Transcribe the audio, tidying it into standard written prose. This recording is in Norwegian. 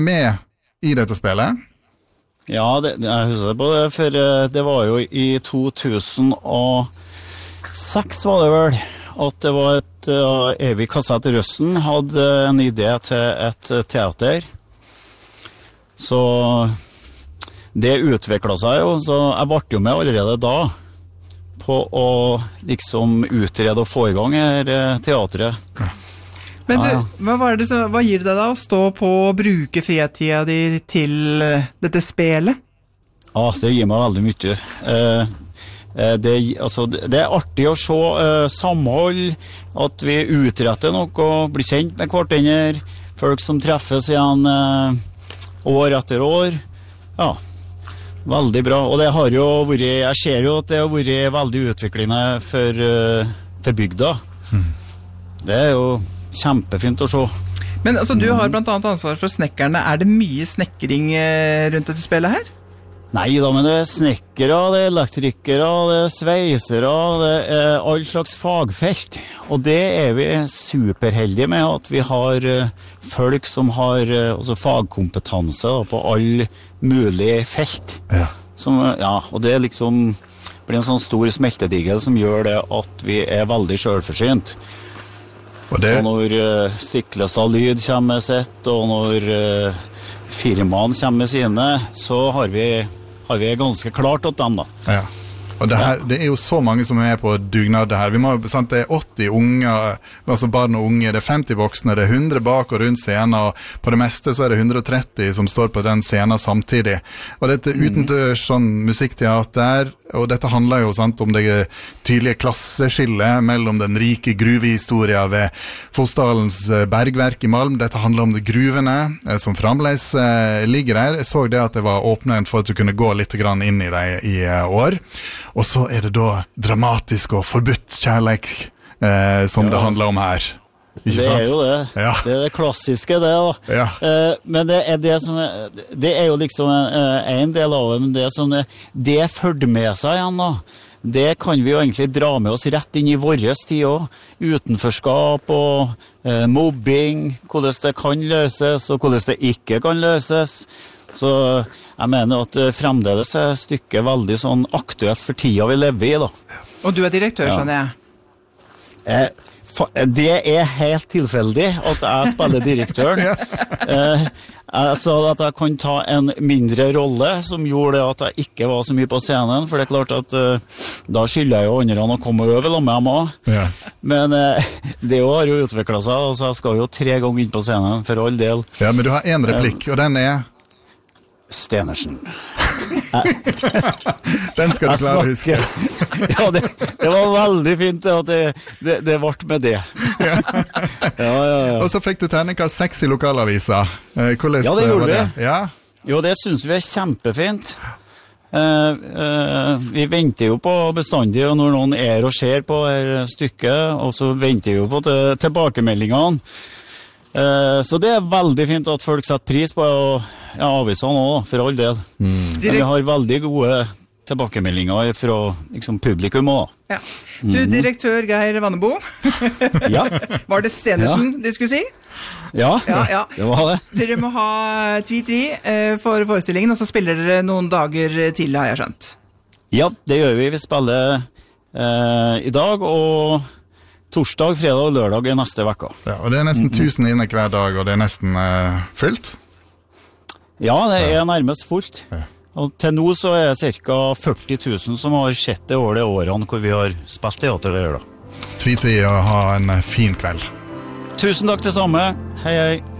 med i dette spillet? Ja, jeg husker på det, for det var jo i 2006 var det vel, at det var Evig Kassett Røsten hadde en idé til et teater. Så det utviklet seg jo, så jeg ble jo med allerede da på å liksom utrede og få i gang teatret. Men du, hva gir det deg da å stå på og bruke fritida di til dette spelet? Ja, det gir meg veldig mye. Det er artig å se samhold, at vi utretter noe og blir kjent med hverandre, folk som treffes igjen år etter år. Ja, veldig bra. Og det har jo vært, jeg ser jo at det har vært veldig utviklende for bygda. Det er jo kjempefint å se. Men altså, du har blant annet ansvar for snekkerne. Er det mye snekring rundt dette spillet her? Nei da, men det er snekkere, det er elektrikere, det er sveisere, det er all slags fagfelt. Og det er vi superheldige med, at vi har folk som har også fagkompetanse på all mulig felt. Ja. Og det liksom blir en sånn stor smeltedigel som gjør det at vi er veldig selvforsynt. Så når Stiklestad Lyd kommer med sitt, og når firmaene kommer med sine, så har vi ganske klart åt dem da. Ja. Og det er jo så mange som er på dugnad her. Det er 80 unger, altså barn og unge, det er 50 voksne, det er 100 bak og rundt scenen, og på det meste så er det 130 som står på den scenen samtidig. Og dette utendørs sånn musikkteater, og dette handler jo om det tydelige klasseskillet mellom den rike gruvehistorien ved Fossdalens bergverk i Malm. Dette handler om de gruvene som fremdeles ligger der. Jeg så det at det var åpnet for at du kunne gå litt grann inn i det i år. Og så er det da dramatisk og forbudt kjærleik som det handler om her. Ikke sant? Det er jo det. Ja. Det er det klassiske, det da. Ja. Men det er jo liksom en del av det, men det følger med seg igjen da. Det kan vi jo egentlig dra med oss rett inn i våres tid også. Utenforskap og mobbing, hvordan det kan løses og hvordan det ikke kan løses. Så jeg mener at fremdeles er stykket veldig sånn aktuelt for tida vi lever i da. Og du er direktør, skjønner jeg? Det er helt tilfeldig at jeg spiller direktøren. Jeg sa at jeg kan ta en mindre rolle som gjorde det at jeg ikke var så mye på scenen, for det er klart at da skylder jeg jo andre å komme over med dem også. Ja. Men det har jo utviklet seg, så jeg skal jo 3 ganger inn på scenen for all del. Ja, men du har en replikk, og den er... Stenersen. Den skal du klare å huske. Ja, det var veldig fint at det ble med det. Ja. Og så fikk du terningkast 6 i lokalavisa. Ja, det gjorde vi. Ja? Jo, det synes vi er kjempefint. Vi venter jo på bestandig, og når noen og ser på stykket, og så venter vi jo på tilbakemeldingene. Så det er veldig fint at folk setter pris på avisene også, for all del. Vi har veldig gode tilbakemeldinger fra liksom, publikum også. Ja. Du, direktør Geir Vannebo. Ja. Var det Stenersen de skulle si? Ja, det var det. Dere må ha tvi-tvi for forestillingen, og så spiller dere noen dager til, har jeg skjønt. Ja, det gjør vi. Vi spiller i dag, og torsdag, fredag og lørdag er neste vekka. Ja, og det er nesten 1000 inne hver dag, og det er nesten fullt? Ja, det er nærmest fullt. Ja. Og til nå så er det ca. 40 000 som har sett det årene hvor vi har spilt teater der da. Tvi-tvi og ha en fin kveld. Tusen takk til samme. Hei, hei.